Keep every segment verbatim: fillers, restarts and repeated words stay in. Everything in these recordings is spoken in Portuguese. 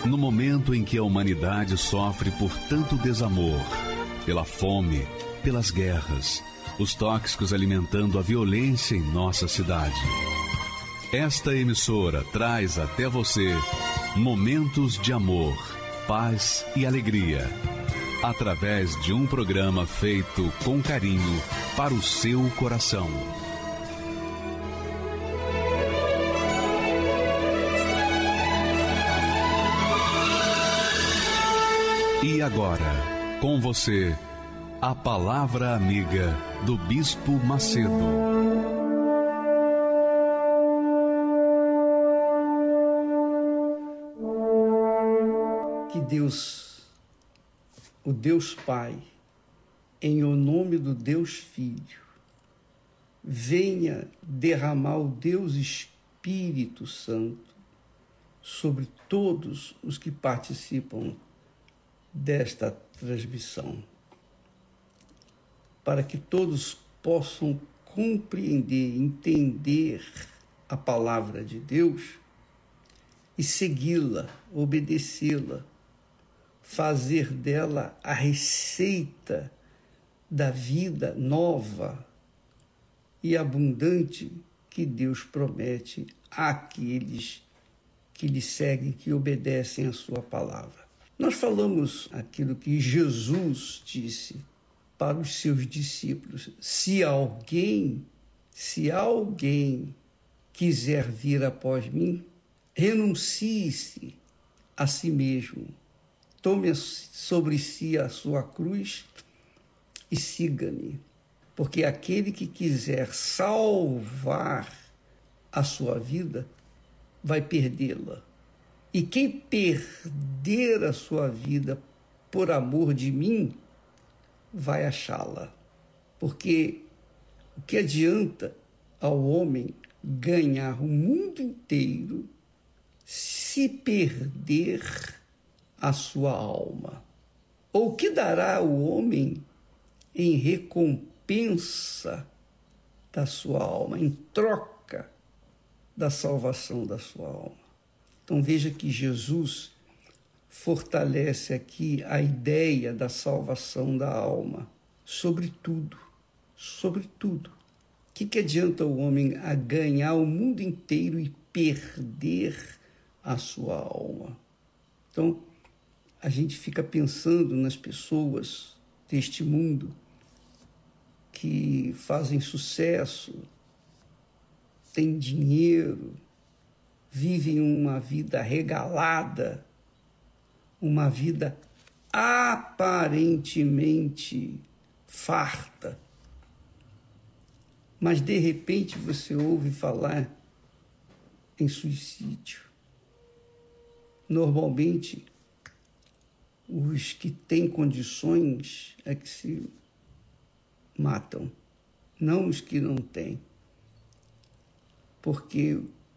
No momento em que a humanidade sofre por tanto desamor, pela fome, pelas guerras, os tóxicos alimentando a violência em nossa cidade. Esta emissora traz até você momentos de amor, paz e alegria, através de um programa feito com carinho para o seu coração. E agora, com você, a Palavra Amiga do Bispo Macedo. Que Deus, o Deus Pai, em o nome do Deus Filho, venha derramar o Deus Espírito Santo sobre todos os que participam desta transmissão, para que todos possam compreender, entender a palavra de Deus e segui-la, obedecê-la, fazer dela a receita da vida nova e abundante que Deus promete àqueles que lhe seguem, que obedecem a sua palavra. Nós falamos aquilo que Jesus disse para os seus discípulos: se alguém, se alguém quiser vir após mim, renuncie-se a si mesmo, tome sobre si a sua cruz e siga-me. Porque aquele que quiser salvar a sua vida, vai perdê-la. E quem perder a sua vida por amor de mim, vai achá-la. Porque o que adianta ao homem ganhar o mundo inteiro se perder a sua alma? Ou o que dará o homem em recompensa da sua alma, em troca da salvação da sua alma? Então veja que Jesus fortalece aqui a ideia da salvação da alma, sobre tudo, sobre tudo. O que, que adianta o homem a ganhar o mundo inteiro e perder a sua alma? Então, a gente fica pensando nas pessoas deste mundo que fazem sucesso, têm dinheiro, vivem uma vida regalada, uma vida aparentemente farta. Mas, de repente, você ouve falar em suicídio. Normalmente, os que têm condições é que se matam, não os que não têm. Porque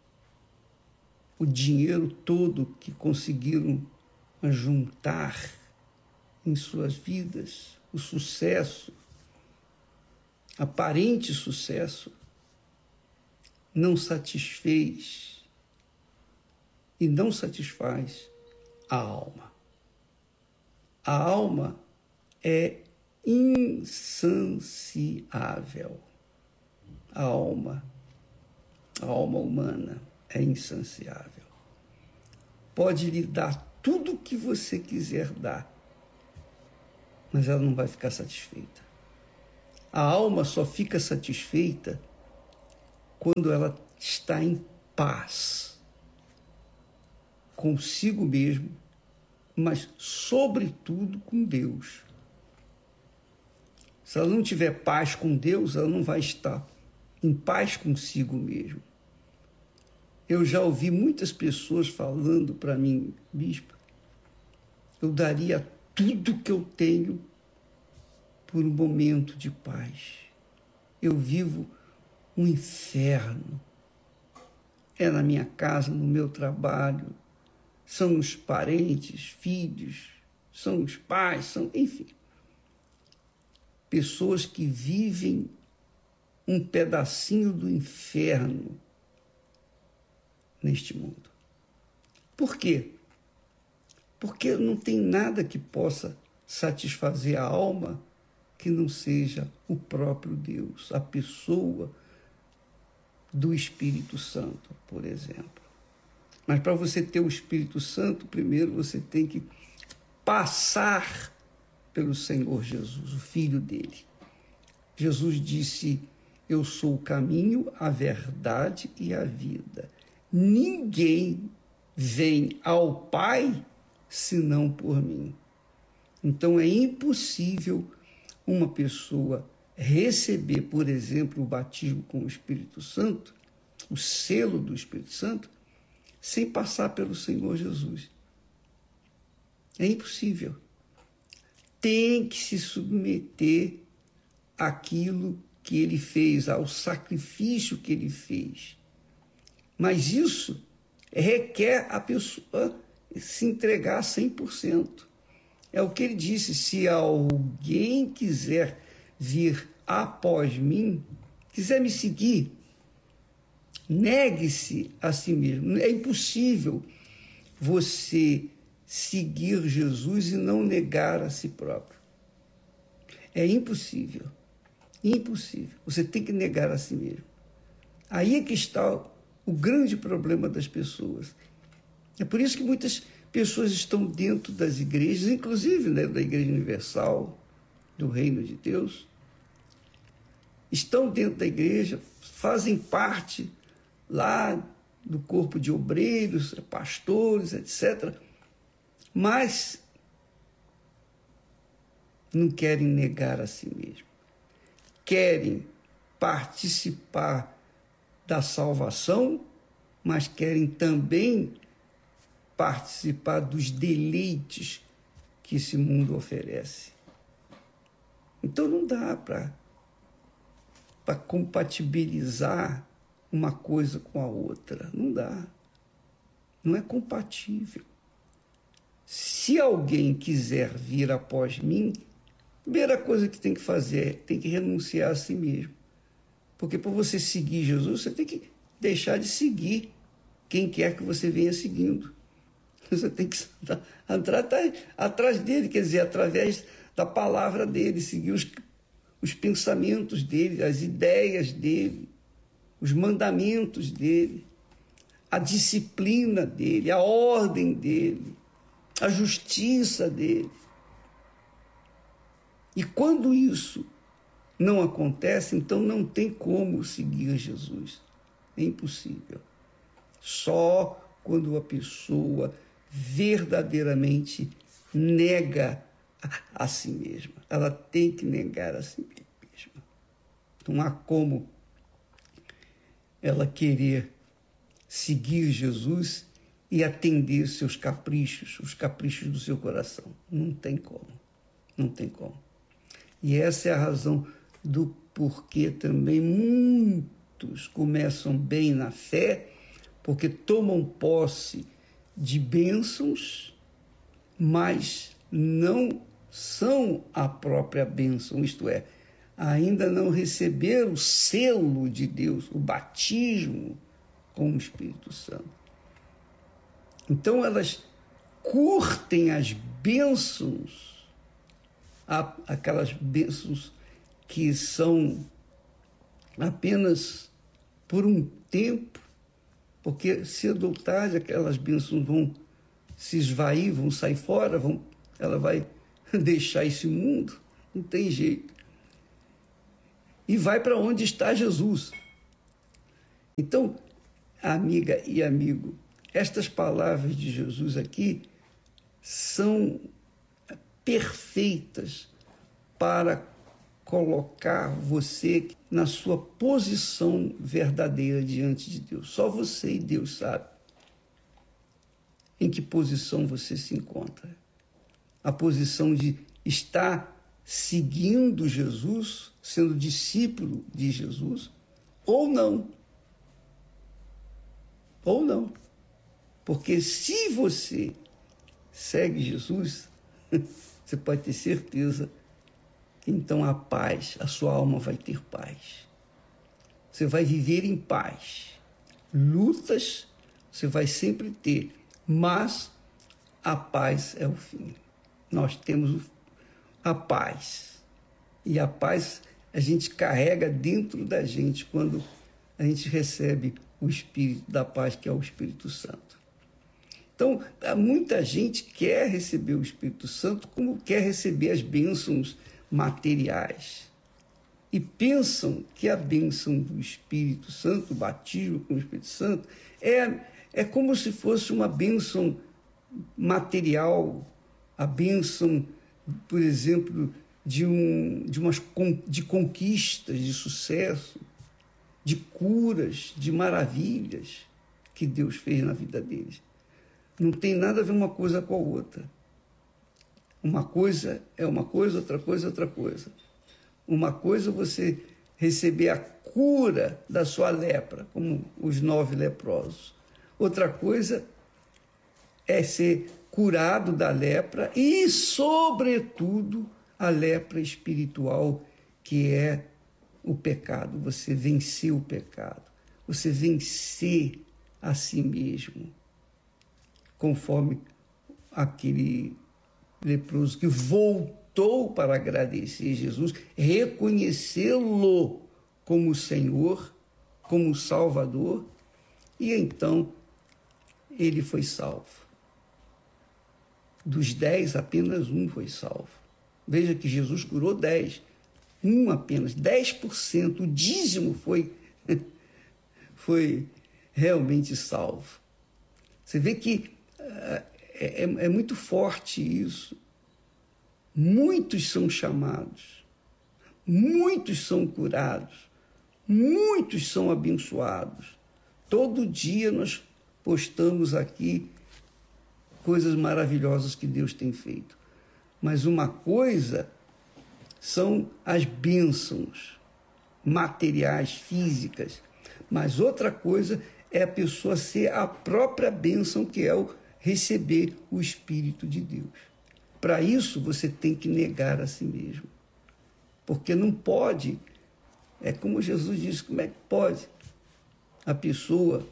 o dinheiro todo que conseguiram juntar em suas vidas, o sucesso, aparente sucesso, não satisfez e não satisfaz a alma. A alma é insaciável. A alma, a alma humana é insaciável. Pode lhe dar tudo o que você quiser dar, mas ela não vai ficar satisfeita. A alma só fica satisfeita quando ela está em paz consigo mesmo, mas sobretudo com Deus. Se ela não tiver paz com Deus, ela não vai estar em paz consigo mesmo. Eu já ouvi muitas pessoas falando para mim: bispo, eu daria tudo que eu tenho por um momento de paz. Eu vivo um inferno. É na minha casa, no meu trabalho, são os parentes, filhos, são os pais, são, enfim. Pessoas que vivem um pedacinho do inferno neste mundo. Por quê? Porque não tem nada que possa satisfazer a alma que não seja o próprio Deus, a pessoa do Espírito Santo, por exemplo. Mas para você ter o Espírito Santo, primeiro você tem que passar pelo Senhor Jesus, o Filho dele. Jesus disse: eu sou o caminho, a verdade e a vida. Ninguém vem ao Pai senão por mim. Então é impossível uma pessoa receber, por exemplo, o batismo com o Espírito Santo, o selo do Espírito Santo, sem passar pelo Senhor Jesus. É impossível. Tem que se submeter àquilo que ele fez, ao sacrifício que ele fez. Mas isso requer a pessoa se entregar cem por cento. É o que ele disse: se alguém quiser vir após mim, quiser me seguir, negue-se a si mesmo. É impossível você seguir Jesus e não negar a si próprio. É impossível. Impossível. Você tem que negar a si mesmo. Aí é que está o grande problema das pessoas. É por isso que muitas pessoas estão dentro das igrejas, inclusive, né, da Igreja Universal, do Reino de Deus, estão dentro da igreja, fazem parte lá do corpo de obreiros, pastores, etcétera, mas não querem negar a si mesmo. Querem participar da salvação, mas querem também participar dos deleites que esse mundo oferece. Então não dá para para compatibilizar uma coisa com a outra. Não dá. Não é compatível. Se alguém quiser vir após mim, a primeira coisa que tem que fazer é tem que renunciar a si mesmo. Porque para você seguir Jesus, você tem que deixar de seguir quem quer que você venha seguindo. Você tem que entrar atrás dele, quer dizer, através da palavra dele, seguir os, os pensamentos dele, as ideias dele, os mandamentos dele, a disciplina dele, a ordem dele, a justiça dele. E quando isso não acontece, então não tem como seguir Jesus. É impossível. Só quando a pessoa verdadeiramente nega a, a si mesma. Ela tem que negar a si mesma. Não há como ela querer seguir Jesus e atender seus caprichos, os caprichos do seu coração. Não tem como. Não tem como. E essa é a razão do porquê também muitos começam bem na fé, porque tomam posse de bênçãos, mas não são a própria bênção, isto é, ainda não receberam o selo de Deus, o batismo com o Espírito Santo. Então elas curtem as bênçãos, aquelas bênçãos que são apenas por um tempo, porque cedo ou tarde aquelas bênçãos vão se esvair, vão sair fora, vão, ela vai deixar esse mundo, não tem jeito. E vai para onde está Jesus. Então, amiga e amigo, estas palavras de Jesus aqui são perfeitas para colocar você na sua posição verdadeira diante de Deus. Só você e Deus sabe em que posição você se encontra. A posição de estar seguindo Jesus, sendo discípulo de Jesus, ou não. Ou não. Porque se você segue Jesus, você pode ter certeza que então a paz, a sua alma vai ter paz. Você vai viver em paz. Lutas você vai sempre ter, mas a paz é o fim. Nós temos a paz. E a paz a gente carrega dentro da gente quando a gente recebe o Espírito da paz, que é o Espírito Santo. Então, muita gente quer receber o Espírito Santo como quer receber as bênçãos materiais. E pensam que a bênção do Espírito Santo, o batismo com o Espírito Santo, é, é como se fosse uma bênção material, a bênção, por exemplo, de, um, de, umas, de conquistas, de sucesso, de curas, de maravilhas que Deus fez na vida deles. Não tem nada a ver uma coisa com a outra. Uma coisa é uma coisa, outra coisa é outra coisa. Uma coisa é você receber a cura da sua lepra, como os nove leprosos. Outra coisa é ser curado da lepra e, sobretudo, a lepra espiritual, que é o pecado. Você vencer o pecado. Você vencer a si mesmo. Conforme aquele leproso que voltou para agradecer Jesus, reconhecê-lo como Senhor, como Salvador, e então ele foi salvo. Dos dez, apenas um foi salvo. Veja que Jesus curou dez, um apenas, dez por cento, o dízimo foi, foi realmente salvo. Você vê que é, é, é muito forte isso. Muitos são chamados, muitos são curados, muitos são abençoados. Todo dia nós postamos aqui coisas maravilhosas que Deus tem feito. Mas uma coisa são as bênçãos materiais, físicas. Mas outra coisa é a pessoa ser a própria bênção, que é o receber o Espírito de Deus. Para isso, você tem que negar a si mesmo. Porque não pode, é como Jesus disse, como é que pode a pessoa,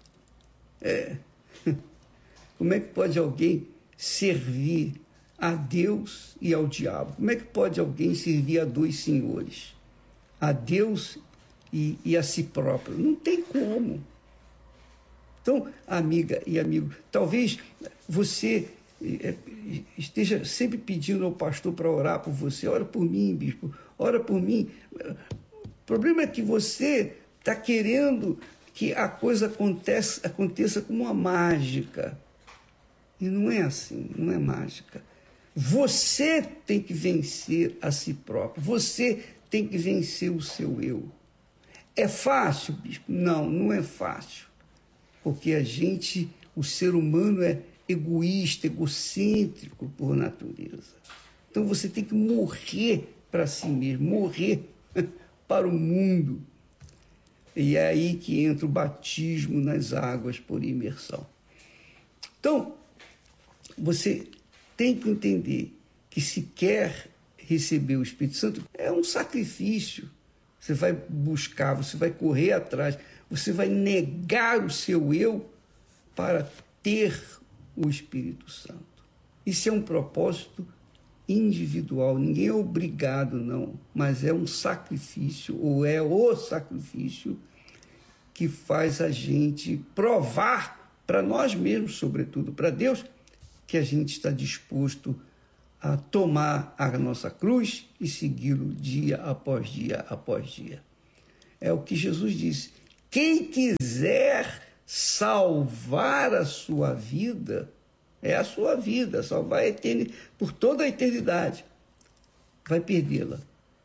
é, como é que pode alguém servir a Deus e ao diabo? Como é que pode alguém servir a dois senhores? A Deus e, e a si próprio? Não tem como. Então, amiga e amigo, talvez você esteja sempre pedindo ao pastor para orar por você. Ora por mim, bispo, ora por mim. O problema é que você está querendo que a coisa aconteça, aconteça como uma mágica. E não é assim, não é mágica. Você tem que vencer a si próprio. Você tem que vencer o seu eu. É fácil, bispo? Não, não é fácil. Porque a gente, o ser humano é egoísta, egocêntrico por natureza. Então você tem que morrer para si mesmo, morrer para o mundo. E é aí que entra o batismo nas águas por imersão. Então, você tem que entender que se quer receber o Espírito Santo, é um sacrifício. Você vai buscar, você vai correr atrás, você vai negar o seu eu para ter o Espírito Santo. Isso é um propósito individual, ninguém é obrigado, não, mas é um sacrifício, ou é o sacrifício que faz a gente provar para nós mesmos, sobretudo para Deus, que a gente está disposto a tomar a nossa cruz e segui-lo dia após dia após dia. É o que Jesus disse: quem quiser salvar a sua vida, é a sua vida, salvar a eternidade, por toda a eternidade, vai perdê-la.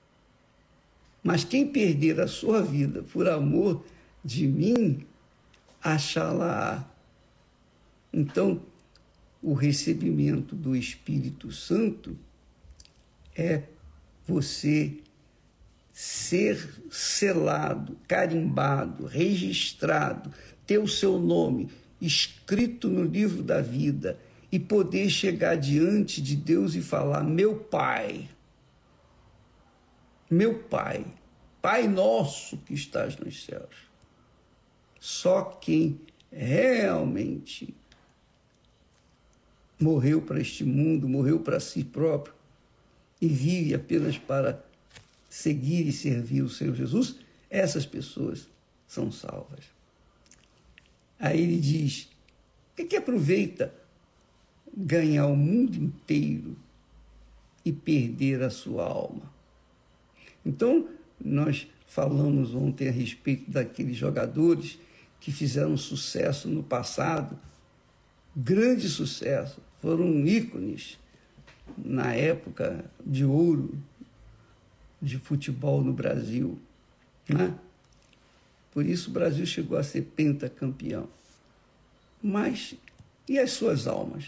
Mas quem perder a sua vida por amor de mim, achá-la-á. Então, o recebimento do Espírito Santo é você ser selado, carimbado, registrado, ter o seu nome escrito no livro da vida e poder chegar diante de Deus e falar: meu Pai, meu Pai, Pai nosso que estás nos céus. Só quem realmente morreu para este mundo, morreu para si próprio e vive apenas para seguir e servir o Senhor Jesus, essas pessoas são salvas. Aí ele diz, o que, que aproveita ganhar o mundo inteiro e perder a sua alma? Então, nós falamos ontem a respeito daqueles jogadores que fizeram sucesso no passado, grande sucesso, foram ícones na época de ouro de futebol no Brasil, né? Por isso o Brasil chegou a ser pentacampeão. Mas e as suas almas?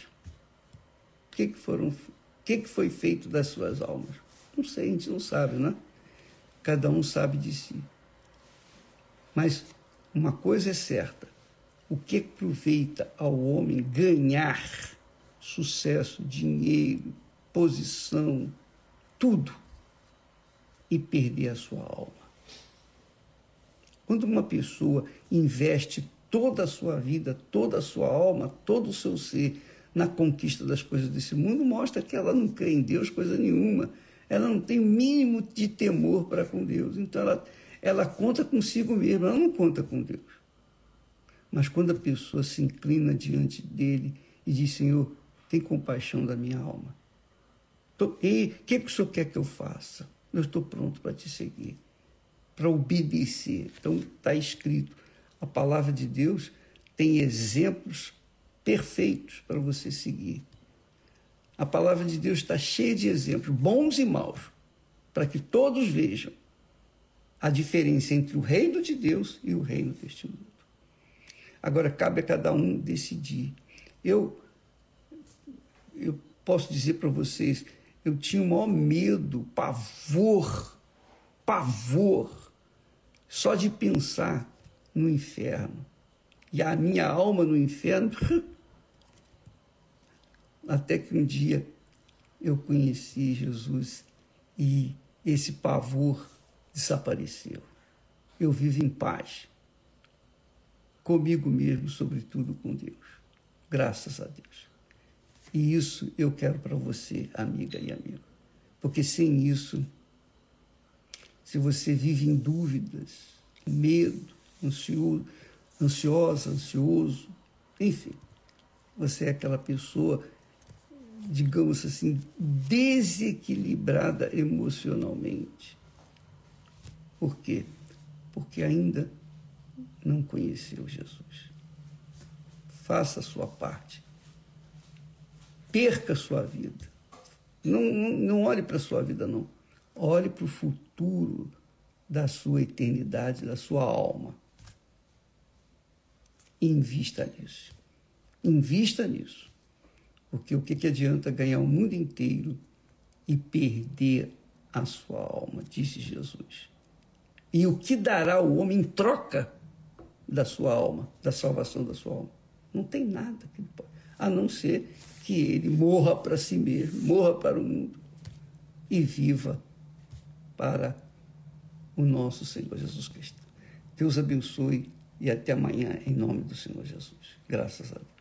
O que, que, foram, o que, que foi feito das suas almas? Não sei, a gente não sabe, né? Cada um sabe de si. Mas uma coisa é certa, o que aproveita ao homem ganhar sucesso, dinheiro, posição, tudo, e perder a sua alma? Quando uma pessoa investe toda a sua vida, toda a sua alma, todo o seu ser na conquista das coisas desse mundo, mostra que ela não crê em Deus coisa nenhuma. Ela não tem o mínimo de temor para com Deus. Então, ela, ela conta consigo mesma, ela não conta com Deus. Mas quando a pessoa se inclina diante dele e diz, Senhor, tem compaixão da minha alma. E o que, que o Senhor quer que eu faça? Eu estou pronto para te seguir, para obedecer. Então, está escrito, a palavra de Deus tem exemplos perfeitos para você seguir. A palavra de Deus está cheia de exemplos, bons e maus, para que todos vejam a diferença entre o reino de Deus e o reino deste mundo. Agora, cabe a cada um decidir. Eu, eu posso dizer para vocês, eu tinha o maior medo, pavor, pavor, só de pensar no inferno. E a minha alma no inferno, até que um dia eu conheci Jesus e esse pavor desapareceu. Eu vivo em paz, comigo mesmo, sobretudo com Deus. Graças a Deus. E isso eu quero para você, amiga e amigo. Porque sem isso, se você vive em dúvidas, medo, ansioso, ansiosa, ansioso, enfim, você é aquela pessoa, digamos assim, desequilibrada emocionalmente. Por quê? Porque ainda não conheceu Jesus. Faça a sua parte. Perca a sua vida. Não, não, não olhe para a sua vida, não. Olhe para o futuro da sua eternidade, da sua alma. Invista nisso. Invista nisso. Porque o que, que adianta ganhar o mundo inteiro e perder a sua alma, disse Jesus. E o que dará o homem em troca da sua alma, da salvação da sua alma? Não tem nada que ele pode, a não ser que ele morra para si mesmo, morra para o mundo e viva para o nosso Senhor Jesus Cristo. Deus abençoe e até amanhã, em nome do Senhor Jesus. Graças a Deus.